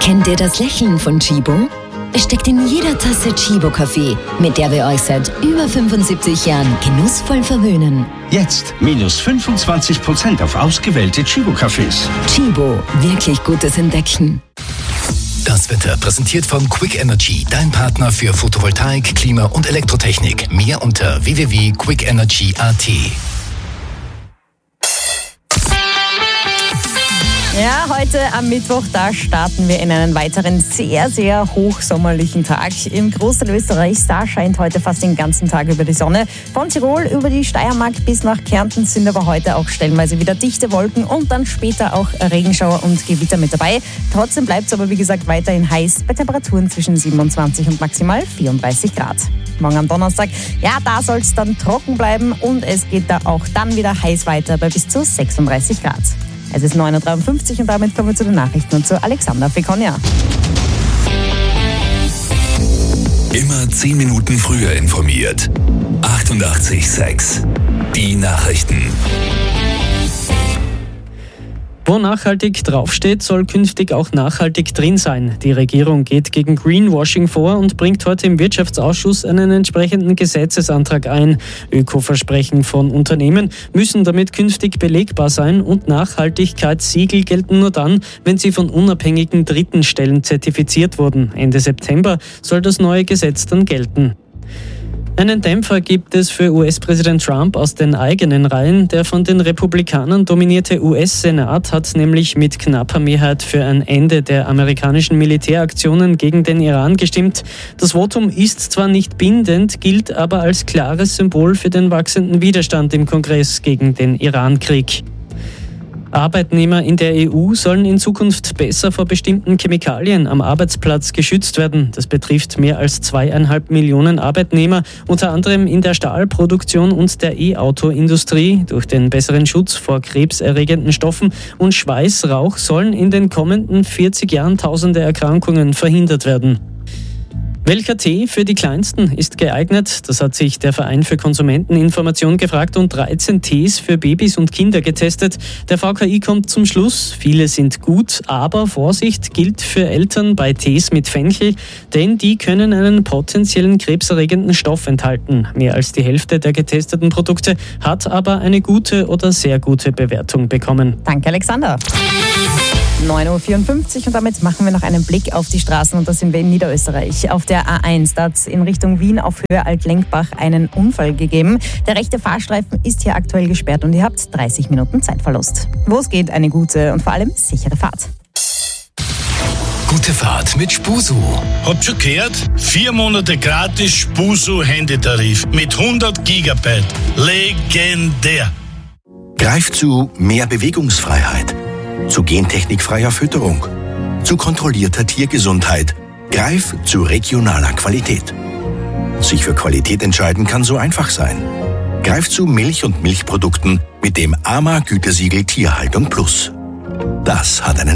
Kennt ihr das Lächeln von Chibo? Es steckt in jeder Tasse Chibo-Kaffee, mit der wir euch seit über 75 Jahren genussvoll verwöhnen. Jetzt minus 25% auf ausgewählte Chibo-Cafés. Chibo, wirklich gutes Entdecken. Das Wetter präsentiert von Quick Energy, dein Partner für Photovoltaik, Klima und Elektrotechnik. Mehr unter www.quickenergy.at. Ja, heute am Mittwoch, da starten wir in einen weiteren sehr, sehr hochsommerlichen Tag. Im Großteil Österreichs, da scheint heute fast den ganzen Tag über die Sonne. Von Tirol über die Steiermark bis nach Kärnten sind aber heute auch stellenweise wieder dichte Wolken und dann später auch Regenschauer und Gewitter mit dabei. Trotzdem bleibt es aber, wie gesagt, weiterhin heiß bei Temperaturen zwischen 27 und maximal 34 Grad. Morgen am Donnerstag, ja, da soll es dann trocken bleiben und es geht da auch dann wieder heiß weiter bei bis zu 36 Grad. Es ist 9.53 Uhr und damit kommen wir zu den Nachrichten und zu Alexander Fekonia. Immer 10 Minuten früher informiert. 88,6. Die Nachrichten. Wo nachhaltig draufsteht, soll künftig auch nachhaltig drin sein. Die Regierung geht gegen Greenwashing vor und bringt heute im Wirtschaftsausschuss einen entsprechenden Gesetzesantrag ein. Öko-Versprechen von Unternehmen müssen damit künftig belegbar sein und Nachhaltigkeitssiegel gelten nur dann, wenn sie von unabhängigen dritten Stellen zertifiziert wurden. Ende September soll das neue Gesetz dann gelten. Einen Dämpfer gibt es für US-Präsident Trump aus den eigenen Reihen. Der von den Republikanern dominierte US-Senat hat nämlich mit knapper Mehrheit für ein Ende der amerikanischen Militäraktionen gegen den Iran gestimmt. Das Votum ist zwar nicht bindend, gilt aber als klares Symbol für den wachsenden Widerstand im Kongress gegen den Iran-Krieg. Arbeitnehmer in der EU sollen in Zukunft besser vor bestimmten Chemikalien am Arbeitsplatz geschützt werden. Das betrifft mehr als 2,5 Millionen Arbeitnehmer, unter anderem in der Stahlproduktion und der E-Auto-Industrie. Durch den besseren Schutz vor krebserregenden Stoffen und Schweißrauch sollen in den kommenden 40 Jahren tausende Erkrankungen verhindert werden. Welcher Tee für die Kleinsten ist geeignet? Das hat sich der Verein für Konsumenteninformation gefragt und 13 Tees für Babys und Kinder getestet. Der VKI kommt zum Schluss, viele sind gut, aber Vorsicht gilt für Eltern bei Tees mit Fenchel, denn die können einen potenziellen krebserregenden Stoff enthalten. Mehr als die Hälfte der getesteten Produkte hat aber eine gute oder sehr gute Bewertung bekommen. Danke, Alexander. 9.54 Uhr und damit machen wir noch einen Blick auf die Straßen und da sind wir in Niederösterreich. Auf der A1, da hat es in Richtung Wien auf Höhe Altlenkbach einen Unfall gegeben. Der rechte Fahrstreifen ist hier aktuell gesperrt und ihr habt 30 Minuten Zeitverlust. Wo es geht, eine gute und vor allem sichere Fahrt. Gute Fahrt mit Spusu. Habt schon gehört? 4 Monate gratis Spusu-Handytarif mit 100 Gigabyte. Legendär. Greif zu mehr Bewegungsfreiheit, zu gentechnikfreier Fütterung, zu kontrollierter Tiergesundheit. Greif zu regionaler Qualität. Sich für Qualität entscheiden kann so einfach sein. Greif zu Milch und Milchprodukten mit dem AMA-Gütesiegel Tierhaltung Plus. Das hat einen